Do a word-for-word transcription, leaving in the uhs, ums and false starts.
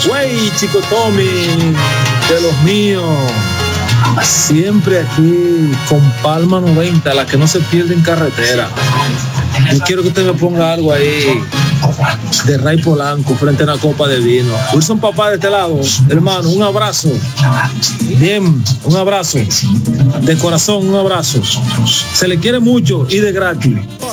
Güey, chico Tommy, de los míos. Siempre aquí con Palma noventa, la que no se pierde en carretera. Yo quiero que usted me ponga algo ahí de Ray Polanco frente a una copa de vino. Wilson, papá, de este lado, hermano, un abrazo. Bien, un abrazo. De corazón, un abrazo. Se le quiere mucho y de gratis.